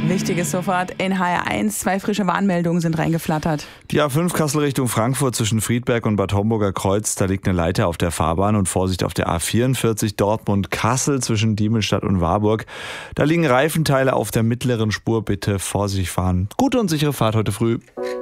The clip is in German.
Wichtiges sofort in HR1. 2 frische Warnmeldungen sind reingeflattert. Die A5 Kassel Richtung Frankfurt zwischen Friedberg und Bad Homburger Kreuz. Da liegt eine Leiter auf der Fahrbahn und Vorsicht auf der A44 Dortmund-Kassel zwischen Diemelstadt und Warburg. Da liegen Reifenteile auf der mittleren Spur. Bitte vorsichtig fahren. Gute und sichere Fahrt heute früh.